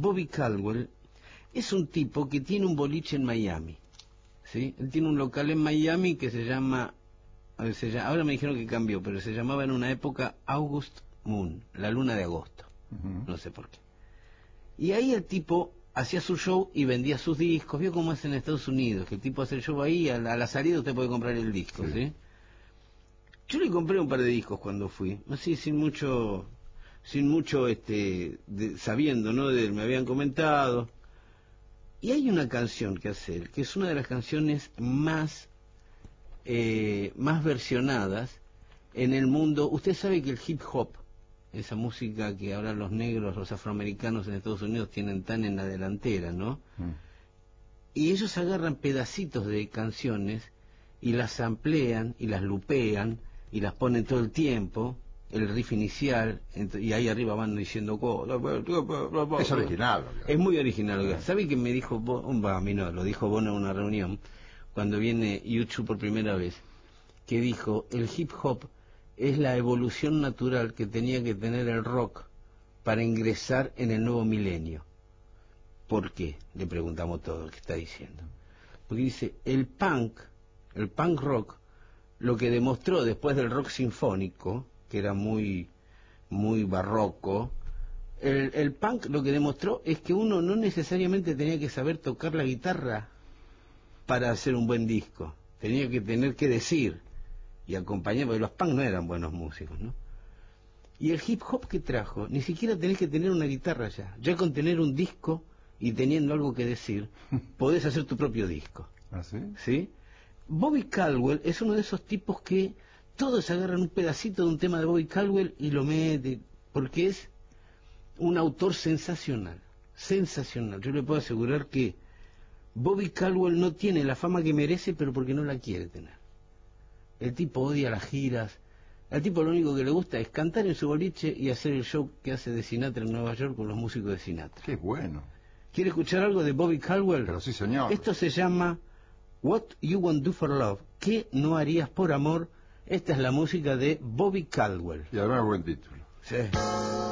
Bobby Caldwell es un tipo que tiene un boliche en Miami, ¿sí? Él tiene un local en Miami que se llama, ahora me dijeron que cambió, pero se llamaba en una época August Moon, la luna de agosto, no sé por qué. Y ahí el tipo hacía su show y vendía sus discos. Vio cómo es en Estados Unidos, que el tipo hace el show ahí, a la salida usted puede comprar el disco, ¿sí? Yo le compré un par de discos cuando fui, así sin mucho sabiendo, ¿no? Me habían comentado. Y hay una canción que hace él, que es una de las canciones más versionadas en el mundo. Usted sabe que el hip hop, esa música que ahora los negros, los afroamericanos en Estados Unidos tienen tan en la delantera, ¿no? Y ellos agarran pedacitos de canciones y las amplían y las lupean y las ponen todo el tiempo, el riff inicial, y ahí arriba van diciendo es original, es muy original. ¿Sabe que me dijo a mí no, lo dijo Bono en una reunión cuando viene YouTube por primera vez, que dijo: el hip hop es la evolución natural que tenía que tener el rock para ingresar en el nuevo milenio? ¿Por qué? Le preguntamos todo el que está diciendo. Porque dice, el punk rock, lo que demostró después del rock sinfónico, que era muy barroco, el punk lo que demostró es que uno no necesariamente tenía que saber tocar la guitarra para hacer un buen disco, tenía que tener que decir y acompañar, porque los punk no eran buenos músicos, ¿no? Y el hip hop que trajo, ni siquiera tenés que tener una guitarra ya con tener un disco y teniendo algo que decir, podés hacer tu propio disco. ¿Ah, sí? ¿Sí? Bobby Caldwell es uno de esos tipos que todos agarran un pedacito de un tema de Bobby Caldwell y lo meten, porque es un autor sensacional. Yo le puedo asegurar que Bobby Caldwell no tiene la fama que merece, pero porque no la quiere tener. El tipo odia las giras. Al tipo lo único que le gusta es cantar en su boliche y hacer el show que hace de Sinatra en Nueva York con los músicos de Sinatra. ¡Qué bueno! ¿Quiere escuchar algo de Bobby Caldwell? Pero sí, señor. Esto se llama What You Won't Do for Love. ¿Qué no harías por amor? Esta es la música de Bobby Caldwell. Y además buen título. Sí.